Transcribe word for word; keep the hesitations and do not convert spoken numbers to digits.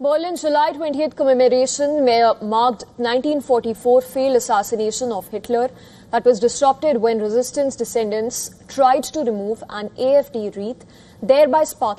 Berlin's July twentieth commemoration marked nineteen forty-four failed assassination of Hitler that was disrupted when resistance descendants tried to remove an A F D wreath, thereby sparking